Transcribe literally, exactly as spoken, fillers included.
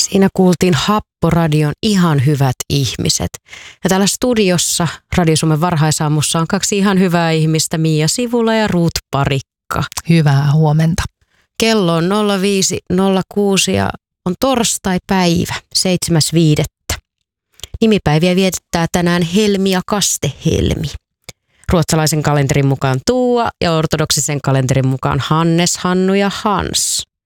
Siinä kuultiin Happoradion Ihan hyvät ihmiset. Ja täällä studiossa Radio Suomen varhaisaamussa on kaksi ihan hyvää ihmistä, Mia Sivula ja Ruut Parikka. Hyvää huomenta. Kello on nolla viisi nolla kuusi ja on torstai-päivä, seitsemäs viidettä. Nimipäiviä vietetään tänään Helmi ja Kaste Helmi. Ruotsalaisen kalenterin mukaan Tuua ja ortodoksisen kalenterin mukaan Hannes, Hannu ja Hans.